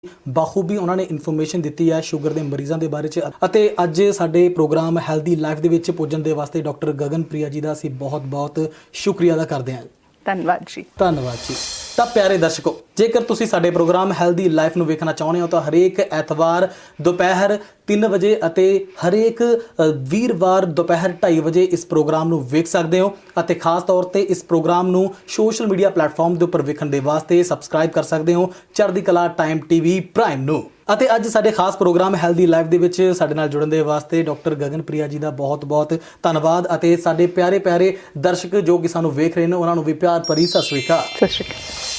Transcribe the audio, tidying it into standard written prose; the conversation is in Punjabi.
ਬਾਖੂਬੀ ਉਹਨਾਂ ਨੇ ਇਨਫੋਰਮੇਸ਼ਨ ਦਿੱਤੀ ਹੈ ਸ਼ੂਗਰ ਦੇ ਮਰੀਜ਼ਾਂ ਦੇ ਬਾਰੇ 'ਚ। ਅਤੇ ਅੱਜ ਸਾਡੇ ਪ੍ਰੋਗਰਾਮ ਹੈਲਦੀ ਲਾਈਫ ਦੇ ਵਿੱਚ ਪੁੱਜਣ ਦੇ ਵਾਸਤੇ ਡਾਕਟਰ ਗਗਨਪ੍ਰਿਆ ਜੀ ਦਾ ਅਸੀਂ ਬਹੁਤ ਸ਼ੁਕਰੀਆ ਅਦਾ ਕਰਦੇ ਹਾਂ। ਧੰਨਵਾਦ ਜੀ। ਧੰਨਵਾਦ ਜੀ। ਤਾਂ ਪਿਆਰੇ ਦਰਸ਼ਕੋ, ਜੇਕਰ ਤੁਸੀਂ ਸਾਡੇ ਪ੍ਰੋਗਰਾਮ ਹੈਲਦੀ ਲਾਈਫ ਨੂੰ ਵੇਖਣਾ ਚਾਹੁੰਦੇ ਹੋ ਤਾਂ ਹਰੇਕ ਐਤਵਾਰ ਦੁਪਹਿਰ 3 ਵਜੇ ਅਤੇ ਹਰੇਕ ਵੀਰਵਾਰ ਦੁਪਹਿਰ 2:30 ਵਜੇ ਇਸ ਪ੍ਰੋਗਰਾਮ ਨੂੰ ਵੇਖ ਸਕਦੇ ਹੋ। ਅਤੇ ਖਾਸ ਤੌਰ ਤੇ ਇਸ ਪ੍ਰੋਗਰਾਮ ਨੂੰ ਸੋਸ਼ਲ ਮੀਡੀਆ ਪਲੇਟਫਾਰਮ ਦੇ ਉੱਪਰ ਵੇਖਣ ਦੇ ਵਾਸਤੇ ਸਬਸਕ੍ਰਾਈਬ ਕਰ ਸਕਦੇ ਹੋ ਚੜ੍ਹਦੀ ਕਲਾ ਟਾਈਮ ਟੀਵੀ ਪ੍ਰਾਈਮ ਨੂੰ। ਅਤੇ ਅੱਜ ਸਾਡੇ ਖਾਸ ਪ੍ਰੋਗਰਾਮ ਹੈਲਦੀ ਲਾਈਫ ਦੇ ਵਿੱਚ ਸਾਡੇ ਨਾਲ ਜੁੜਨ ਦੇ ਵਾਸਤੇ ਡਾਕਟਰ ਗਗਨਪ੍ਰਿਆ ਜੀ ਦਾ ਬਹੁਤ ਧੰਨਵਾਦ। ਅਤੇ ਸਾਡੇ ਪਿਆਰੇ ਦਰਸ਼ਕ ਜੋ ਕਿ ਸਾਨੂੰ ਵੇਖ ਰਹੇ ਨੇ ਉਹਨਾਂ ਨੂੰ ਵੀ ਪਿਆਰ ਭਰੀ ਸਤਿ ਸ਼੍ਰੀ ਅਕਾਲ। ਸਤਿ ਸ਼੍ਰੀ ਅਕਾਲ।